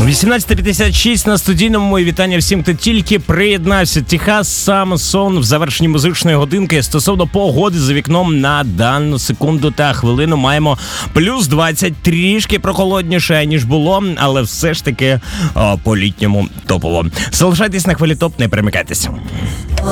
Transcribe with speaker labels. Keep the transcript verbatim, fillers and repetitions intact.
Speaker 1: вісімнадцята п'ятдесят шість на студійному, і вітання всім, хто тільки приєднався. Техас Самсон в завершенні музичної годинки. Стосовно погоди за вікном на дану секунду та хвилину маємо плюс двадцять, трішки прохолодніше, ніж було, але все ж таки о, по-літньому топово. Залишайтесь на хвилі топ, не перемикайтесь.